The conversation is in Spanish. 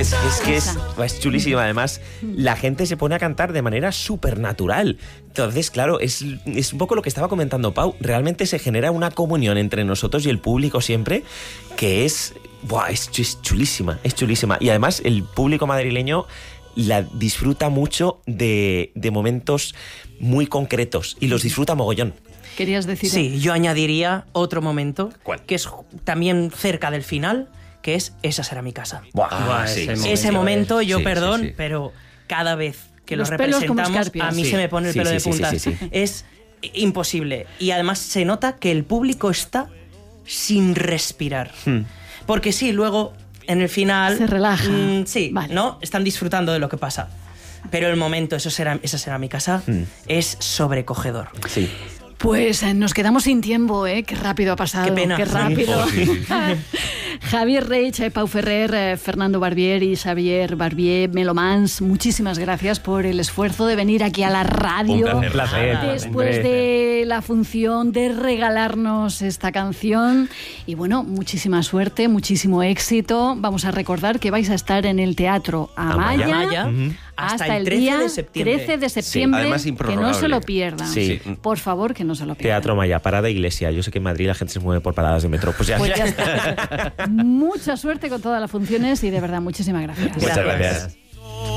Es chulísima. Además, la gente se pone a cantar de manera súper natural. Entonces, claro, es un poco lo que estaba comentando Pau. Realmente se genera una comunión entre nosotros y el público siempre que es chulísima, es chulísima. Y además el público madrileño la disfruta mucho de momentos muy concretos y los disfruta mogollón. ¿Querías decir? Sí, yo añadiría otro momento. ¿Cuál? Que es también cerca del final, que es Esa será mi casa. Ese momento, pero cada vez que los lo pelos representamos, como escarpias. a mí se me pone el pelo de punta. Es imposible. Y además se nota que el público está sin respirar. Porque sí, luego en el final se relaja. Vale. ¿No? Están disfrutando de lo que pasa. Pero el momento, esa será mi casa, es sobrecogedor. Sí. Pues nos quedamos sin tiempo, ¿eh? Qué rápido ha pasado. Qué pena. Qué rápido. Javier Reig, Pau Ferrer, Fernando Barbier y Xavier Barbier, Melomans, muchísimas gracias por el esfuerzo de venir aquí a la radio. Un placer. Después de la función de regalarnos esta canción. Y bueno, muchísima suerte, muchísimo éxito. Vamos a recordar que vais a estar en el Teatro Amaya. Hasta el 13 de septiembre. 13 de septiembre, además, que no se lo pierdan. Sí. Por favor, que no se lo pierdan. Teatro Amaya, parada iglesia. Yo sé que en Madrid la gente se mueve por paradas de metro. Pues ya está. Mucha suerte con todas las funciones y de verdad, muchísimas gracias. Muchas gracias.